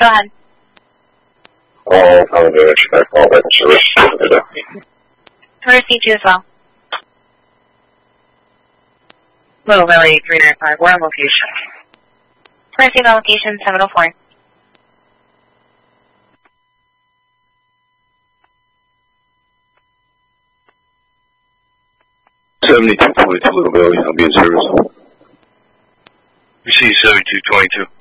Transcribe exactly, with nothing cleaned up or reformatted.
Go ahead. Oh, I'm going to check all that service. Tourist C two as well. Little Valley three nine five, where on location? Tourist C location seven oh four. seventy-two twenty-two, Little Valley, I'll be in service. You see seventy-two twenty-two.